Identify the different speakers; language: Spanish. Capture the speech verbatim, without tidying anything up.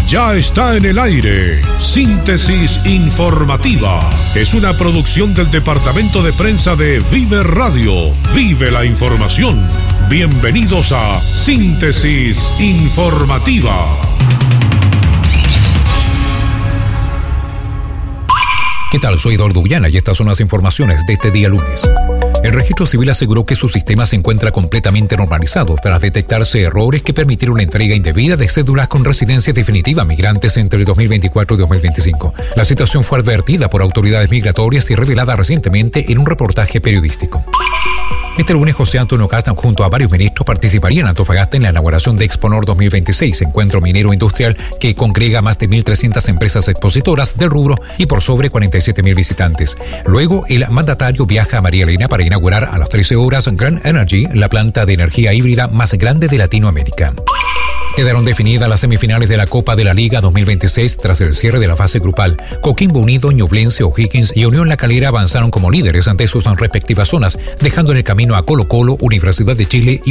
Speaker 1: Ya está en el aire. Síntesis informativa. Es una producción del departamento de prensa de Vive Radio. Vive la información. Bienvenidos a Síntesis informativa.
Speaker 2: ¿Qué tal? Soy Eduardo Villana y estas son las informaciones de este día lunes. El Registro Civil aseguró que su sistema se encuentra completamente normalizado tras detectarse errores que permitieron la entrega indebida de cédulas con residencia definitiva a migrantes entre el dos mil veinticuatro y dos mil veinticinco. La situación fue advertida por autoridades migratorias y revelada recientemente en un reportaje periodístico. Este lunes, José Antonio Cast, junto a varios ministros, participaría en Antofagasta en la inauguración de Exponor dos mil veintiséis, encuentro minero industrial que congrega más de mil trescientas empresas expositoras del rubro y por sobre cuarenta y siete mil visitantes. Luego, el mandatario viaja a María Elena para inaugurar a las trece horas Grand Energy, la planta de energía híbrida más grande de Latinoamérica. Quedaron definidas las semifinales de la Copa de la Liga dos mil veintiséis tras el cierre de la fase grupal. Coquimbo Unido, Ñublense, O'Higgins y Unión La Calera avanzaron como líderes ante sus respectivas zonas, dejando en el camino a Colo Colo, Universidad de Chile y